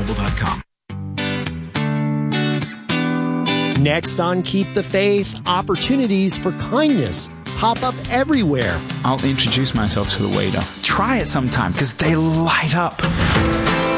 BarnesandNoble.com. Next on Keep the Faith, opportunities for kindness pop up everywhere. I'll introduce myself to the waiter. Try it sometime because they light up.